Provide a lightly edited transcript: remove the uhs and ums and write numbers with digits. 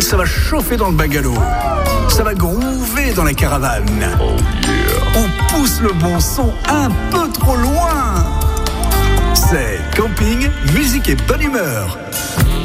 Ça va chauffer dans le bungalow. Ça va groover dans la caravane. On pousse le bon son un peu trop loin. C'est camping, musique et bonne humeur.